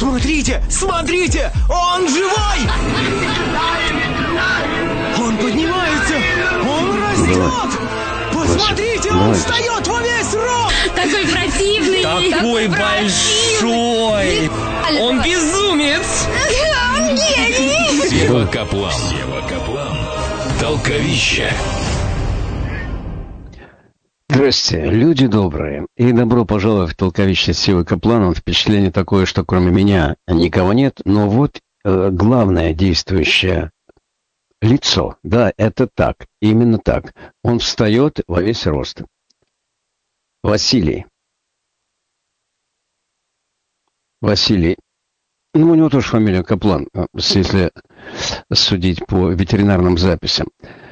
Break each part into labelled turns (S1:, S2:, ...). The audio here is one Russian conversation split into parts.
S1: Смотрите, смотрите, он живой! Он поднимается, он растет! Посмотрите, он встает во весь рост!
S2: Такой противный!
S1: Такой большой! Он безумец!
S2: Он гений!
S3: Сева Каплан. Толковище.
S4: Здрасте, люди добрые, и добро пожаловать в толковище с Севой Капланом. Впечатление такое, что кроме меня никого нет, но вот главное действующее лицо. Да, это так, именно так. Он встает во весь рост. Василий. Ну, у него тоже фамилия Каплан, если судить по ветеринарным записям.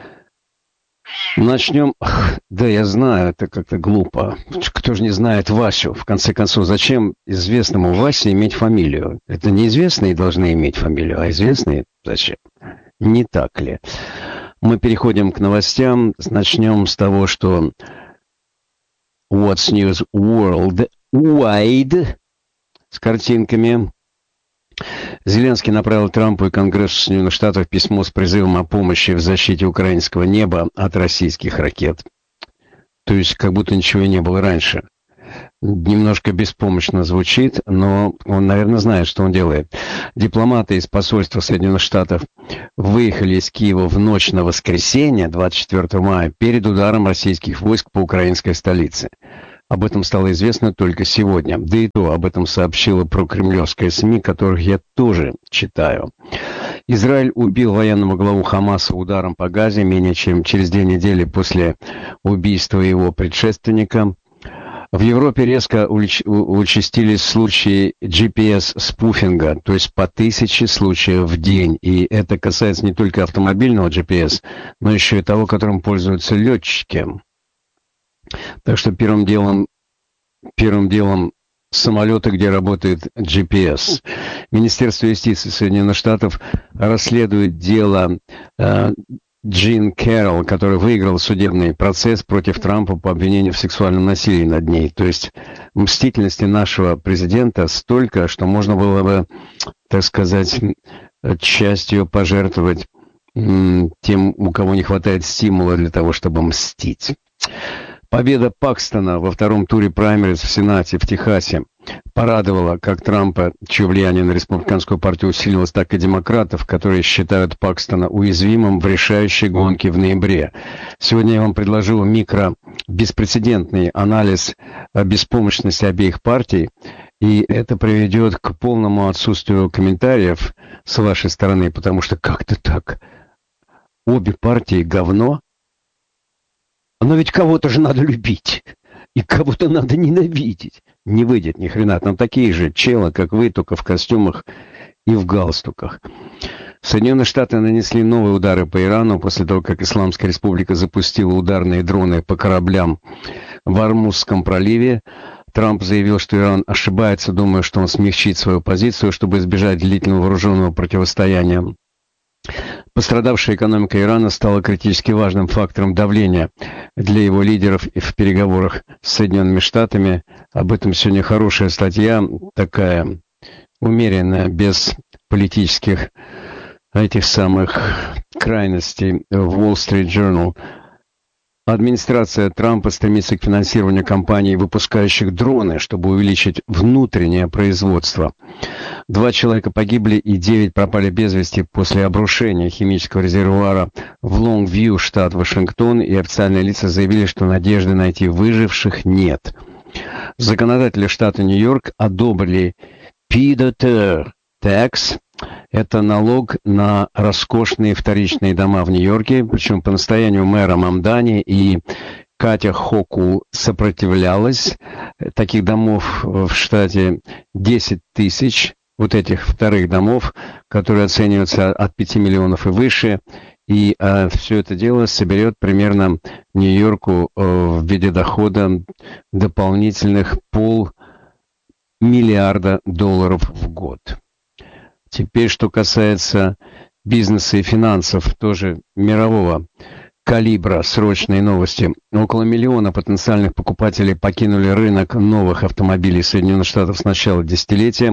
S4: Начнем. Да, я знаю, это как-то глупо. Кто же не знает Васю? В конце концов, зачем известному Васе иметь фамилию? Это неизвестные должны иметь фамилию, а известные зачем? Не так ли? Мы переходим к новостям. Начнем с того, что What's News Worldwide с картинками. Зеленский направил Трампу и Конгрессу Соединенных Штатов письмо с призывом о помощи в защите украинского неба от российских ракет. То есть, как будто ничего и не было раньше. Немножко беспомощно звучит, но он, наверное, знает, что он делает. Дипломаты из посольства Соединенных Штатов выехали из Киева в ночь на воскресенье, 24 мая, перед ударом российских войск по украинской столице. Об этом стало известно только сегодня. Да и то об этом сообщила прокремлевская СМИ, которых я тоже читаю. Израиль убил военного главу Хамаса ударом по Газе менее чем через 2 недели после убийства его предшественника. В Европе резко участились случаи GPS-спуфинга, то есть по 1000 случаев в день. И это касается не только автомобильного GPS, но еще и того, которым пользуются летчики. Так что первым делом самолеты, где работает GPS. Министерство юстиции Соединенных Штатов расследует дело Джин Кэрролл, который выиграл судебный процесс против Трампа по обвинению в сексуальном насилии над ней. То есть мстительности нашего президента столько, что можно было бы, так сказать, частью пожертвовать тем, у кого не хватает стимула для того, чтобы мстить. Победа Пакстона во втором туре праймериз в Сенате в Техасе порадовала как Трампа, чье влияние на республиканскую партию усилилось, так и демократов, которые считают Пакстона уязвимым в решающей гонке в ноябре. Сегодня я вам предложил беспрецедентный анализ беспомощности обеих партий, и это приведет к полному отсутствию комментариев с вашей стороны, потому что как-то так. Обе партии говно. Но ведь кого-то же надо любить, и кого-то надо ненавидеть. Не выйдет ни хрена, там такие же челы, как вы, только в костюмах и в галстуках. Соединенные Штаты нанесли новые удары по Ирану после того, как Исламская Республика запустила ударные дроны по кораблям в Ормузском проливе. Трамп заявил, что Иран ошибается, думая, что он смягчит свою позицию, чтобы избежать длительного вооруженного противостояния. Пострадавшая экономика Ирана стала критически важным фактором давления для его лидеров в переговорах с Соединенными Штатами. Об этом сегодня хорошая статья, такая умеренная, без политических этих самых крайностей, в Wall Street Journal. Администрация Трампа стремится к финансированию компаний, выпускающих дроны, чтобы увеличить внутреннее производство. 2 человека погибли и 9 пропали без вести после обрушения химического резервуара в Лонгвью, штат Вашингтон, и официальные лица заявили, что надежды найти выживших нет. Законодатели штата Нью-Йорк одобрили Pied-à-Terre Tax. Это налог на роскошные вторичные дома в Нью-Йорке, причем по настоянию мэра Мамдани, и Катя Хоку сопротивлялась. Таких домов в штате 10 тысяч, вот этих вторых домов, которые оцениваются от 5 миллионов и выше. И все это дело соберет примерно Нью-Йорку в виде дохода дополнительных $500 миллиарда в год. Теперь, что касается бизнеса и финансов, тоже мирового калибра, срочные новости. Около 1 миллиона потенциальных покупателей покинули рынок новых автомобилей Соединенных Штатов с начала десятилетия.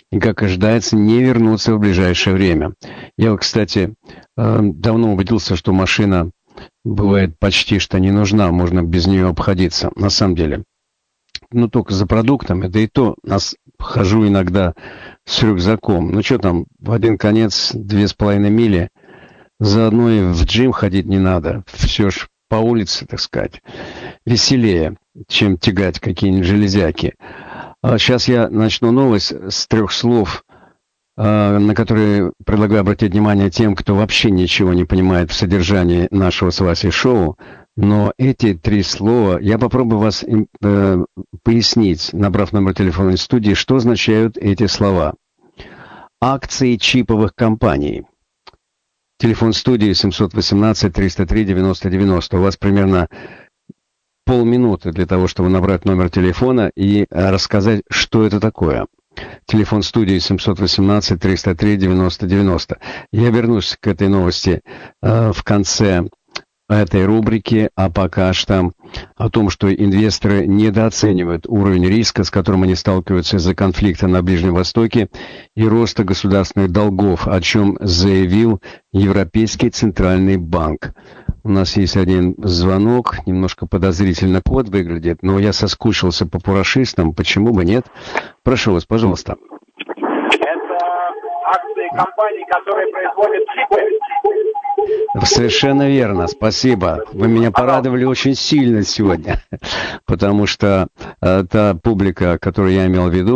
S4: и, как ожидается, не вернутся в ближайшее время. Я, кстати, давно убедился, что машина бывает почти что не нужна, можно без нее обходиться, на самом деле. Ну, только за продуктами, да и то хожу иногда с рюкзаком. Ну, что там, в один конец 2,5 мили, заодно и в джим ходить не надо. Все ж по улице, так сказать, веселее, чем тягать какие-нибудь железяки. Сейчас я начну новость с 3 слов, на которые предлагаю обратить внимание тем, кто вообще ничего не понимает в содержании нашего с Васей шоу. Но эти 3 слова, я попробую вас пояснить, набрав номер телефонной студии, что означают эти слова. Акции чиповых компаний. Телефон студии 718-303-90-90. У вас примерно полминуты для того, чтобы набрать номер телефона и рассказать, что это такое. Телефон студии 718-303-90-90. Я вернусь к этой новости в конце этой рубрики, а пока что о том, что инвесторы недооценивают уровень риска, с которым они сталкиваются из-за конфликта на Ближнем Востоке и роста государственных долгов, о чем заявил Европейский Центральный банк. У нас есть один звонок, немножко подозрительно код выглядит, но я соскучился по пурашистам, почему бы нет? Прошу вас, пожалуйста.
S3: Это акции компаний, которые производят чипы.
S4: Совершенно верно, спасибо. Вы меня порадовали очень сильно сегодня, потому что та публика, которую я имел в виду,